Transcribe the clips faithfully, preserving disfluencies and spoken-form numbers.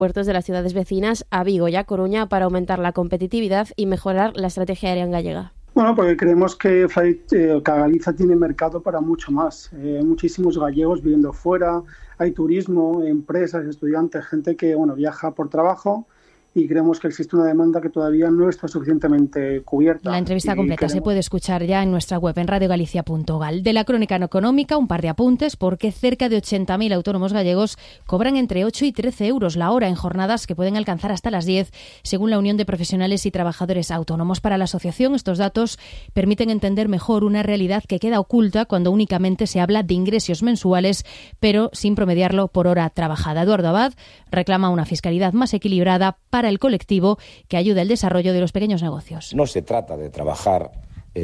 puertos de las ciudades vecinas a Vigo y a Coruña para aumentar la competitividad y mejorar la estrategia aérea gallega. Bueno, porque creemos que, eh, que Galicia tiene mercado para mucho más. Eh, hay muchísimos gallegos viviendo fuera, hay turismo, empresas, estudiantes, gente que bueno viaja por trabajo. Y creemos que existe una demanda que todavía no está suficientemente cubierta. La entrevista y completa queremos... se puede escuchar ya en nuestra web en radio galicia punto gal. De la crónica económica, un par de apuntes, porque cerca de ochenta mil autónomos gallegos cobran entre ocho y trece euros la hora en jornadas que pueden alcanzar hasta las diez, según la Unión de Profesionales y Trabajadores Autónomos. Para la asociación, estos datos permiten entender mejor una realidad que queda oculta cuando únicamente se habla de ingresos mensuales, pero sin promediarlo por hora trabajada. Eduardo Abad reclama una fiscalidad más equilibrada para el colectivo que ayude al desarrollo de los pequeños negocios. No se trata de trabajar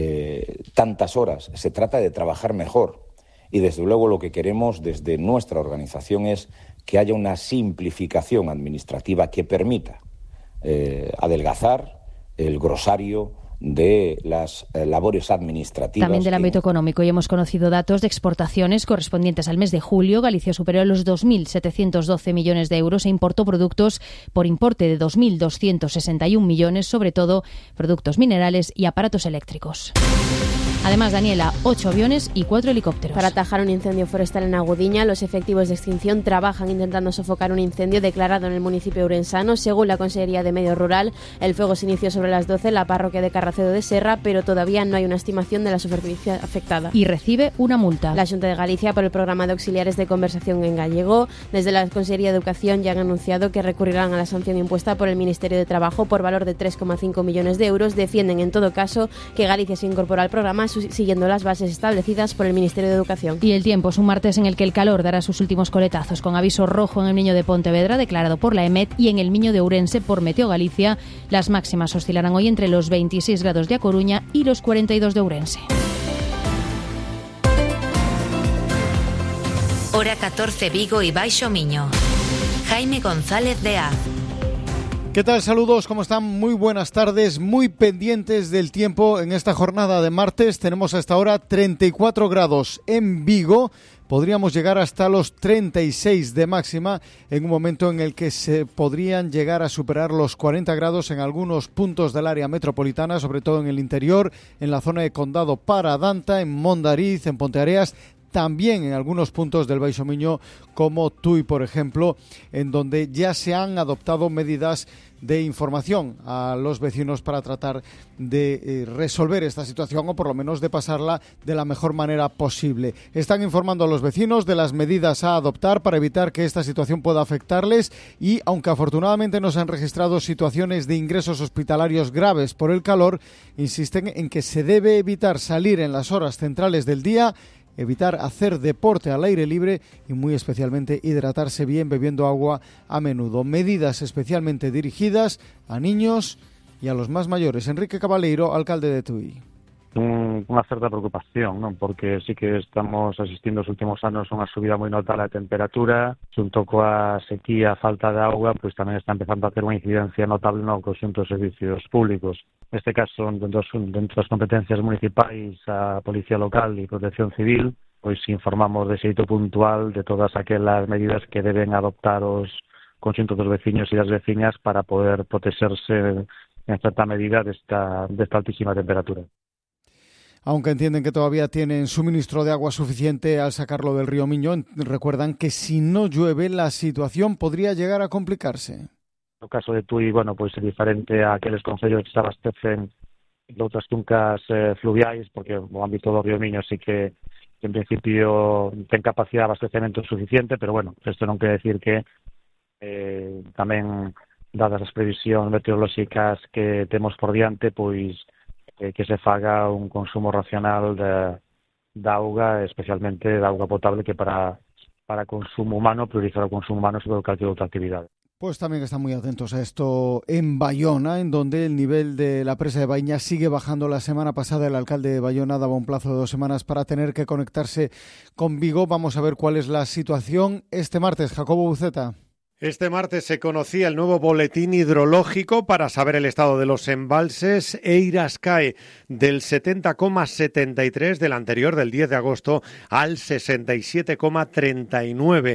eh, tantas horas, se trata de trabajar mejor. Y desde luego lo que queremos desde nuestra organización es que haya una simplificación administrativa que permita eh, adelgazar el grosario de las eh, labores administrativas. También del ámbito económico, y hemos conocido datos de exportaciones correspondientes al mes de julio. Galicia superó los dos mil setecientos doce millones de euros e importó productos por importe de dos mil doscientos sesenta y uno millones, sobre todo productos minerales y aparatos eléctricos. Además, Daniela, ocho aviones y cuatro helicópteros. Para atajar un incendio forestal en Agudiña, los efectivos de extinción trabajan intentando sofocar un incendio declarado en el municipio urensano. Según la Consejería de Medio Rural, el fuego se inició sobre las doce en la parroquia de Carracedo de Serra, pero todavía no hay una estimación de la superficie afectada. Y recibe una multa. La Xunta de Galicia, por el programa de auxiliares de conversación en gallego, desde la Consejería de Educación ya han anunciado que recurrirán a la sanción impuesta por el Ministerio de Trabajo por valor de tres coma cinco millones de euros. Defienden en todo caso que Galicia se incorpora al programa siguiendo las bases establecidas por el Ministerio de Educación. Y el tiempo es un martes en el que el calor dará sus últimos coletazos, con aviso rojo en el Miño de Pontevedra, declarado por la E M E T, y en el Miño de Ourense por Meteo Galicia. Las máximas oscilarán hoy entre los veintiséis grados de A Coruña y los cuarenta y dos de Ourense. Hora catorce, Vigo y Baixo Miño. Jaime González de Az. ¿Qué tal? Saludos, ¿cómo están? Muy buenas tardes, muy pendientes del tiempo en esta jornada de martes. Tenemos hasta ahora treinta y cuatro grados en Vigo. Podríamos llegar hasta los treinta y seis de máxima en un momento en el que se podrían llegar a superar los cuarenta grados en algunos puntos del área metropolitana, sobre todo en el interior, en la zona de Condado para Danta, en Mondariz, en Ponteareas, también en algunos puntos del Baixo Miño, como Tui, por ejemplo, en donde ya se han adoptado medidas de información a los vecinos para tratar de eh, resolver esta situación, o por lo menos de pasarla de la mejor manera posible. Están informando a los vecinos de las medidas a adoptar para evitar que esta situación pueda afectarles, y aunque afortunadamente no se han registrado situaciones de ingresos hospitalarios graves por el calor, insisten en que se debe evitar salir en las horas centrales del día, evitar hacer deporte al aire libre y muy especialmente hidratarse bien bebiendo agua a menudo. Medidas especialmente dirigidas a niños y a los más mayores. Enrique Cabaleiro, alcalde de Tui. Un, unha certa preocupación, non? Porque sí que estamos asistindo os últimos anos a unha subida moi notable da temperatura, xunto coa sequía, a falta de auga, pois tamén está empezando a ter unha incidencia notable no conxunto dos servicios públicos. Neste caso, dentro, dentro das competencias municipais, a Policía Local e Protección Civil, pois informamos de xeito puntual de todas aquelas medidas que deben adoptar os conxuntos dos veciños e das veciñas para poder protexerse en certa medida desta, desta altísima temperatura. Aunque entienden que todavía tienen suministro de agua suficiente al sacarlo del río Miño, recuerdan que si no llueve la situación podría llegar a complicarse. No caso de Tui, bueno, pois é diferente a aqueles concellos que se abastecen de outras cuncas eh, fluviais, porque o ámbito do río Miño sí que en principio ten capacidade de abastecemento suficiente, pero bueno, isto non quere decir que eh, tamén, dadas as previsións meteorolóxicas que temos por diante, pois eh, que se faga un consumo racional de, de auga, especialmente de auga potable, que para, para consumo humano, priorizar o consumo humano sobre cualquier outra actividade. Pues también están muy atentos a esto en Bayona, en donde el nivel de la presa de Baíña sigue bajando. La semana pasada el alcalde de Bayona daba un plazo de dos semanas para tener que conectarse con Vigo. Vamos a ver cuál es la situación este martes. Jacobo Buceta. Este martes se conocía el nuevo boletín hidrológico para saber el estado de los embalses. Eiras cae del setenta coma setenta y tres del anterior, del diez de agosto, al sesenta y siete coma treinta y nueve.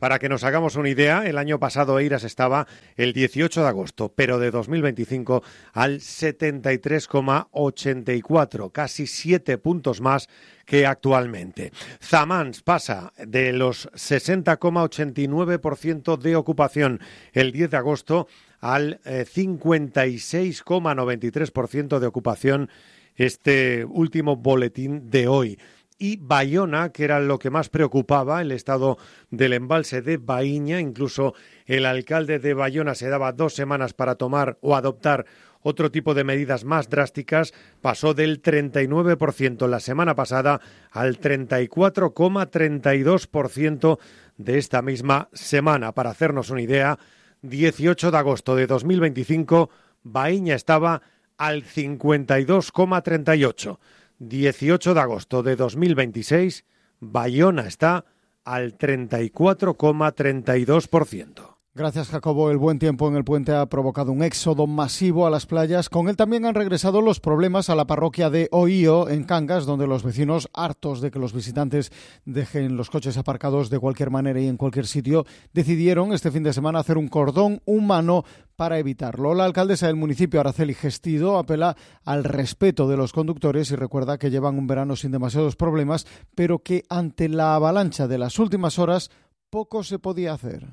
Para que nos hagamos una idea, el año pasado Eiras estaba el dieciocho de agosto, pero de dos mil veinticinco al setenta y tres coma ochenta y cuatro, casi siete puntos más que actualmente. Zamans pasa de los sesenta coma ochenta y nueve por ciento de ocupación el diez de agosto al eh, cincuenta y seis coma noventa y tres por ciento de ocupación este último boletín de hoy. Y Bayona, que era lo que más preocupaba, el estado del embalse de Baíña, incluso el alcalde de Bayona se daba dos semanas para tomar o adoptar otro tipo de medidas más drásticas, pasó del treinta y nueve por ciento la semana pasada al treinta y cuatro coma treinta y dos por ciento de esta misma semana. Para hacernos una idea, dieciocho de agosto de dos mil veinticinco, Baíña estaba al cincuenta y dos coma treinta y ocho por ciento. dieciocho de agosto de dos mil veintiséis, Bayona está al treinta y cuatro coma treinta y dos por ciento. Gracias, Jacobo. El buen tiempo en el puente ha provocado un éxodo masivo a las playas. Con él también han regresado los problemas a la parroquia de Oío, en Cangas, donde los vecinos, hartos de que los visitantes dejen los coches aparcados de cualquier manera y en cualquier sitio, decidieron este fin de semana hacer un cordón humano para evitarlo. La alcaldesa del municipio, Araceli Gestido, apela al respeto de los conductores y recuerda que llevan un verano sin demasiados problemas, pero que ante la avalancha de las últimas horas poco se podía hacer.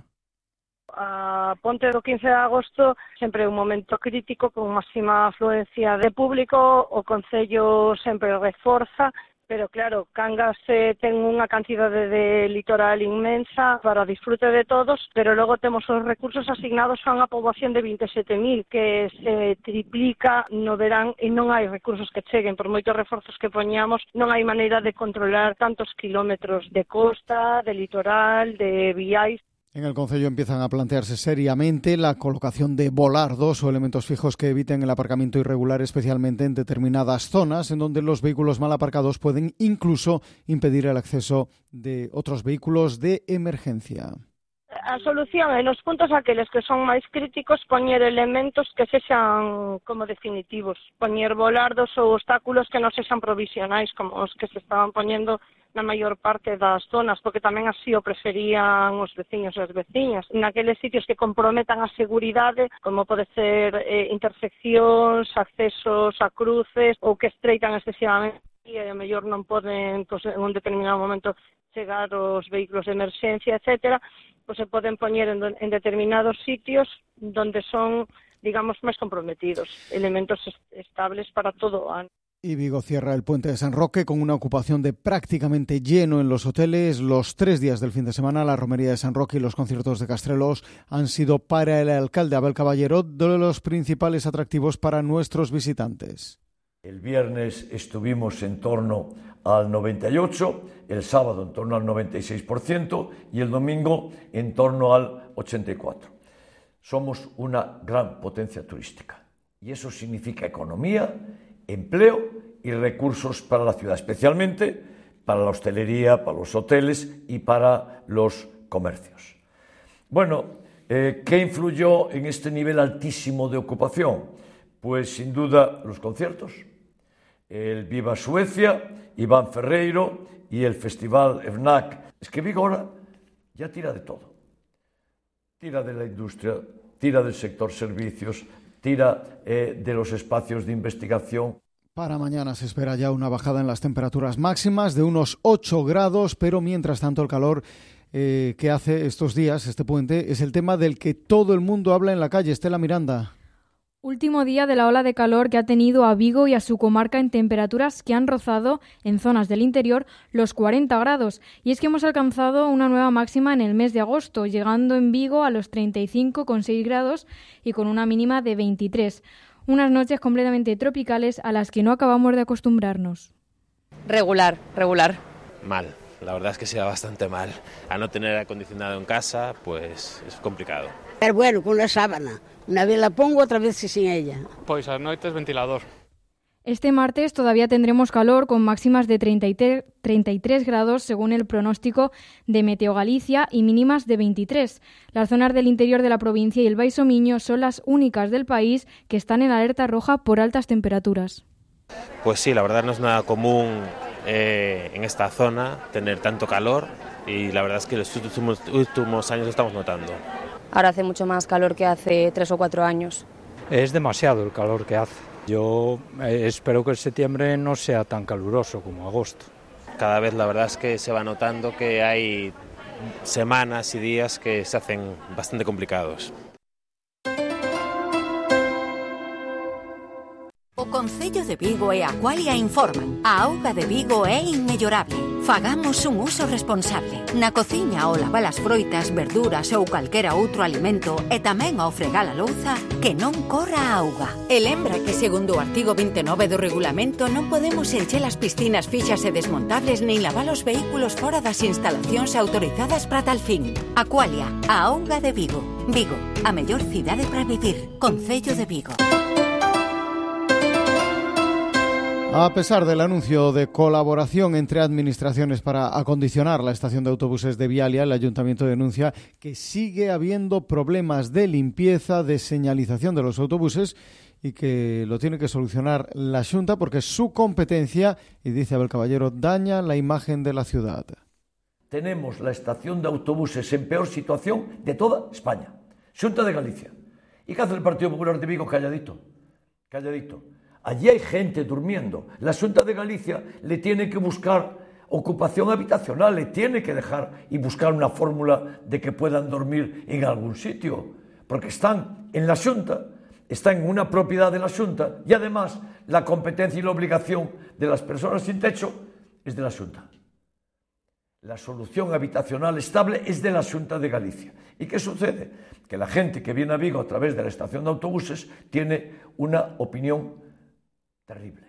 A ponte do quince de agosto sempre é un momento crítico con máxima afluencia de público, o Concello sempre reforza, pero claro, Cangas eh, ten unha cantidade de litoral inmensa para disfrute de todos, pero logo temos os recursos asignados a unha poboación de vinte e sete mil que se triplica no verán e non hai recursos que cheguen, por moitos reforzos que poñamos, non hai maneira de controlar tantos kilómetros de costa, de litoral, de viais. En el Concello empiezan a plantearse seriamente la colocación de volardos o elementos fijos que eviten el aparcamiento irregular, especialmente en determinadas zonas en donde los vehículos mal aparcados pueden incluso impedir el acceso de otros vehículos de emergencia. A solución é nos puntos aqueles que son máis críticos poñer elementos que sexan como definitivos, poñer volardos ou obstáculos que non sexan provisionais como os que se estaban poñendo na maior parte das zonas, porque tamén así o preferían os veciños e as veciñas. Naqueles sitios que comprometan a seguridade, como pode ser eh, interseccións, accesos a cruces ou que estreitan excesivamente e a mellor non poden, pues, en un determinado momento chegar os vehículos de emerxencia, etcétera, pues se poden poñer en, en determinados sitios donde son, digamos, máis comprometidos, elementos estables para todo o ano. Y Vigo cierra el puente de San Roque con una ocupación de prácticamente lleno en los hoteles. Los tres días del fin de semana, la romería de San Roque y los conciertos de Castrelos han sido para el alcalde Abel Caballero de los principales atractivos para nuestros visitantes. El viernes estuvimos en torno al noventa y ocho, el sábado en torno al noventa y seis por ciento y el domingo en torno al ochenta y cuatro por ciento. Somos una gran potencia turística y eso significa economía, empleo y recursos para la ciudad, especialmente para la hostelería, para los hoteles y para los comercios. Bueno, eh, ¿qué influyó en este nivel altísimo de ocupación? Pues sin duda los conciertos, el Viva Suecia, Iván Ferreiro y el Festival FNAC. Es que Vigo ahora ya tira de todo. Tira de la industria, tira del sector servicios, tira eh, de los espacios de investigación. Para mañana se espera ya una bajada en las temperaturas máximas de unos ocho grados, pero mientras tanto el calor eh, que hace estos días, este puente, es el tema del que todo el mundo habla en la calle. Estela Miranda. Último día de la ola de calor que ha tenido a Vigo y a su comarca en temperaturas que han rozado, en zonas del interior, los cuarenta grados. Y es que hemos alcanzado una nueva máxima en el mes de agosto, llegando en Vigo a los treinta y cinco coma seis grados y con una mínima de veintitrés. Unas noches completamente tropicales a las que no acabamos de acostumbrarnos. Regular, regular. Mal, la verdad es que sea bastante mal. A no tener acondicionado en casa, pues es complicado. Pero bueno, con la sábana. Una vez la pongo, otra vez sin ella. Pois as noites ventilador. Este martes todavía tendremos calor con máximas de treinta y tres grados según el pronóstico de Meteo Galicia y mínimas de veintitrés. Las zonas del interior de la provincia y el Baixo Miño son las únicas del país que están en alerta roja por altas temperaturas. Pues sí, la verdad no es nada común eh, en esta zona tener tanto calor y la verdad es que los últimos, últimos años lo estamos notando. Ahora hace mucho más calor que hace tres o cuatro años. Es demasiado el calor que hace. Yo eh, espero que el septiembre no sea tan caluroso como agosto. Cada vez la verdad es que se va notando que hay semanas y días que se hacen bastante complicados. O Concello de Vigo e Aqualia informan. A auga de Vigo é inmellorable. Fagamos un uso responsable. Na cociña ao lavar as froitas, verduras ou calquera outro alimento e tamén ao fregar a louza, que non corra a auga. E lembra que segundo o artigo vinte e nove do regulamento non podemos encher as piscinas fixas e desmontables nin lavar os vehículos fora das instalacións autorizadas para tal fin. Aqualia, a auga de Vigo. Vigo, a mellor cidade para vivir. Concello de Vigo. A pesar del anuncio de colaboración entre administraciones para acondicionar la estación de autobuses de Vialia, el Ayuntamiento denuncia que sigue habiendo problemas de limpieza, de señalización de los autobuses y que lo tiene que solucionar la Xunta porque su competencia, y dice Abel Caballero, daña la imagen de la ciudad. Tenemos la estación de autobuses en peor situación de toda España. Xunta de Galicia. ¿Y qué hace el Partido Popular de Vigo? Calladito. Calladito. Allí hay gente durmiendo. La Xunta de Galicia le tiene que buscar ocupación habitacional, le tiene que dejar y buscar una fórmula de que puedan dormir en algún sitio, porque están en la Xunta, están en una propiedad de la Xunta y además la competencia y la obligación de las personas sin techo es de la Xunta. La solución habitacional estable es de la Xunta de Galicia. ¿Y qué sucede? Que la gente que viene a Vigo a través de la estación de autobuses tiene una opinión terrible.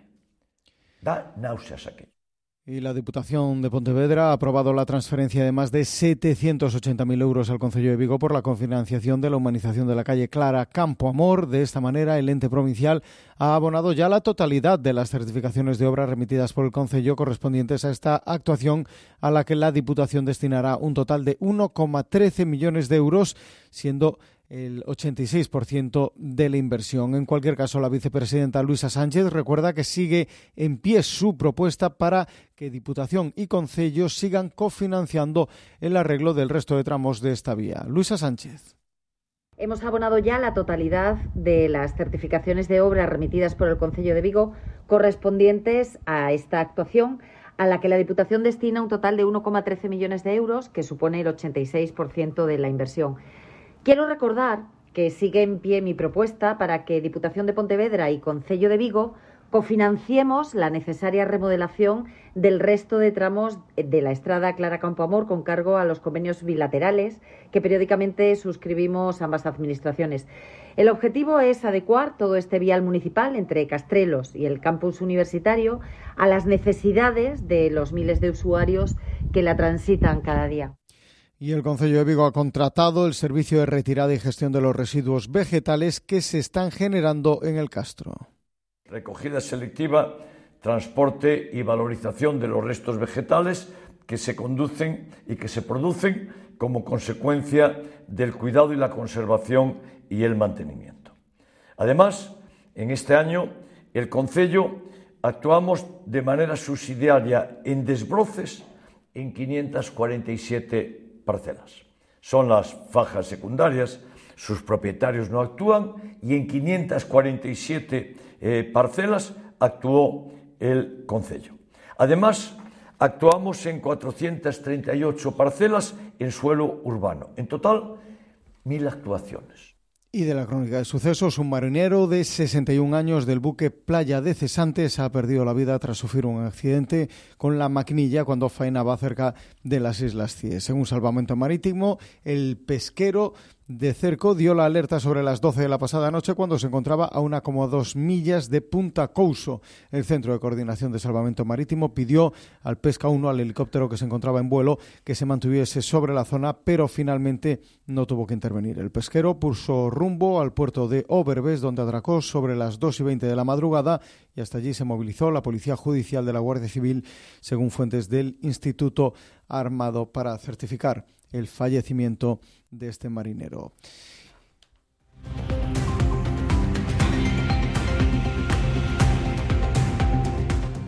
Da náuseas aquí. Y la Diputación de Pontevedra ha aprobado la transferencia de más de setecientos ochenta mil euros al Concello de Vigo por la cofinanciación de la humanización de la calle Clara Campo Amor. De esta manera, el ente provincial ha abonado ya la totalidad de las certificaciones de obras remitidas por el Concello correspondientes a esta actuación, a la que la Diputación destinará un total de uno coma trece millones de euros, siendo el ochenta y seis por ciento de la inversión. En cualquier caso, la vicepresidenta Luisa Sánchez recuerda que sigue en pie su propuesta para que Diputación y Concello sigan cofinanciando el arreglo del resto de tramos de esta vía. Luisa Sánchez. Hemos abonado ya la totalidad de las certificaciones de obra remitidas por el Concello de Vigo correspondientes a esta actuación, a la que la Diputación destina un total de uno coma trece millones de euros, que supone el ochenta y seis por ciento de la inversión. Quiero recordar que sigue en pie mi propuesta para que Diputación de Pontevedra y Concello de Vigo cofinanciemos la necesaria remodelación del resto de tramos de la estrada Clara Campo Amor con cargo a los convenios bilaterales que periódicamente suscribimos ambas administraciones. El objetivo es adecuar todo este vial municipal entre Castrelos y el campus universitario a las necesidades de los miles de usuarios que la transitan cada día. Y el Concello de Vigo ha contratado el servicio de retirada y gestión de los residuos vegetales que se están generando en el Castro. Recogida selectiva, transporte y valorización de los restos vegetales que se conducen y que se producen como consecuencia del cuidado y la conservación y el mantenimiento. Además, en este año, el Concello actuamos de manera subsidiaria en desbroces en quinientas cuarenta y siete parcelas. Son las fajas secundarias, sus propietarios no actúan y en quinientas cuarenta y siete eh, parcelas actuó el Concello. Además, actuamos en cuatrocientas treinta y ocho parcelas en suelo urbano. En total, mil actuaciones. Y de la crónica de sucesos, un marinero de sesenta y un años del buque Playa de Cesantes ha perdido la vida tras sufrir un accidente con la maquinilla cuando faenaba cerca de las Islas Cíes. Según Salvamento Marítimo, el pesquero de Cerco dio la alerta sobre las doce de la pasada noche cuando se encontraba a una como dos millas de Punta Couso. El Centro de Coordinación de Salvamento Marítimo pidió al Pesca uno, al helicóptero que se encontraba en vuelo, que se mantuviese sobre la zona, pero finalmente no tuvo que intervenir. El pesquero puso rumbo al puerto de Overves, donde atracó sobre las dos y veinte de la madrugada, y hasta allí se movilizó la Policía Judicial de la Guardia Civil, según fuentes del Instituto Armado, para certificar el fallecimiento de este marinero.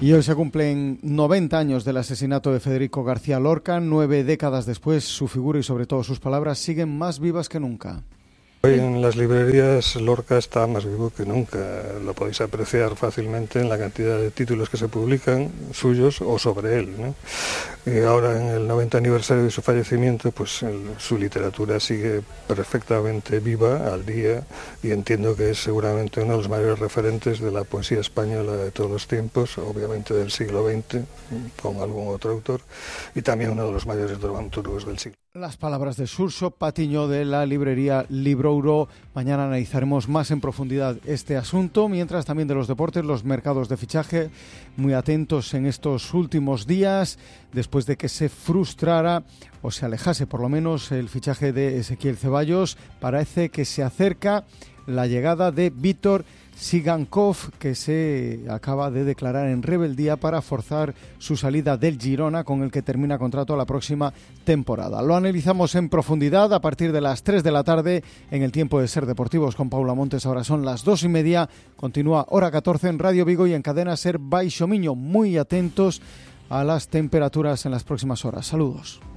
Y hoy se cumplen noventa años del asesinato de Federico García Lorca. Nueve décadas después, su figura y sobre todo sus palabras siguen más vivas que nunca. Hoy en las librerías Lorca está más vivo que nunca. Lo podéis apreciar fácilmente en la cantidad de títulos que se publican suyos o sobre él, ¿no? Y ahora en el noventa aniversario de su fallecimiento, pues el, su literatura sigue perfectamente viva, al día, y entiendo que es seguramente uno de los mayores referentes de la poesía española de todos los tiempos, obviamente del siglo veinte, con algún otro autor, y también uno de los mayores dramaturgos del siglo. Las palabras de Xurxo Patiño de la librería Librouro. Mañana analizaremos más en profundidad este asunto, mientras también de los deportes, los mercados de fichaje, muy atentos en estos últimos días, después de que se frustrara o se alejase por lo menos el fichaje de Ezequiel Ceballos. Parece que se acerca la llegada de Vítor Sigankov, que se acaba de declarar en rebeldía para forzar su salida del Girona, con el que termina contrato la próxima temporada. Lo analizamos en profundidad a partir de las tres de la tarde en el Tiempo de Ser Deportivos con Paula Montes. Ahora son las dos y media. Continúa Hora catorce en Radio Vigo y en Cadena Ser Baixo Miño. Muy atentos a las temperaturas en las próximas horas. Saludos.